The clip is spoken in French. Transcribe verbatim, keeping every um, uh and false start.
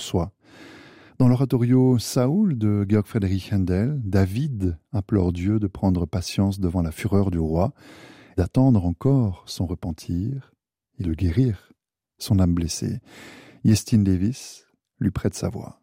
soi. Dans l'oratorio Saoul de Georg Friedrich Händel, David implore Dieu de prendre patience devant la fureur du roi, d'attendre encore son repentir et de guérir son âme blessée. Iestyn Davis lui prête sa voix.